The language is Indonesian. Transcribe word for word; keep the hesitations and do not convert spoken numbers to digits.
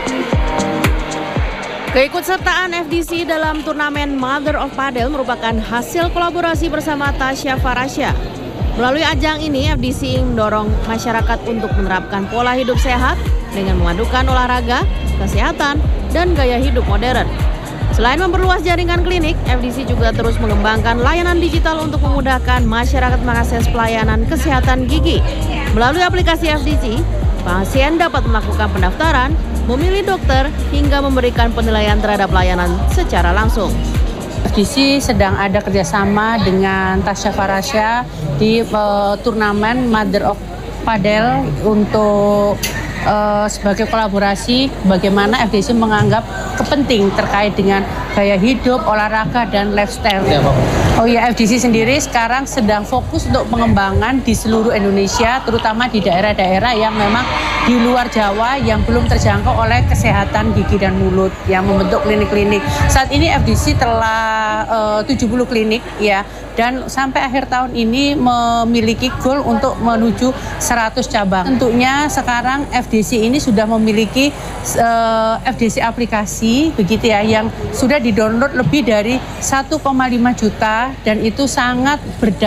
Keikutsertaan F D C dalam turnamen Mother of Padel merupakan hasil kolaborasi bersama Tasya Farasya. Melalui ajang ini, F D C mendorong masyarakat untuk menerapkan pola hidup sehat dengan memadukan olahraga, kesehatan, dan gaya hidup modern. Selain memperluas jaringan klinik, F D C juga terus mengembangkan layanan digital untuk memudahkan masyarakat mengakses pelayanan kesehatan gigi. Melalui aplikasi F D C, pasien dapat melakukan pendaftaran, memilih dokter, hingga memberikan penilaian terhadap layanan secara langsung. F D C sedang ada kerjasama dengan Tasya Farasya di uh, turnamen Mother of Padel untuk uh, sebagai kolaborasi bagaimana F D C menganggap kepenting terkait dengan gaya hidup, olahraga, dan lifestyle. Ya, oh ya, F D C sendiri sekarang sedang fokus untuk pengembangan di seluruh Indonesia, terutama di daerah-daerah yang memang di luar Jawa yang belum terjangkau oleh kesehatan gigi dan mulut, yang membentuk klinik-klinik. Saat ini F D C telah uh, tujuh puluh klinik ya, dan sampai akhir tahun ini memiliki goal untuk menuju seratus cabang. Tentunya sekarang F D C ini sudah memiliki uh, F D C aplikasi begitu ya, yang sudah di-download lebih dari satu koma lima juta, dan itu sangat berdampak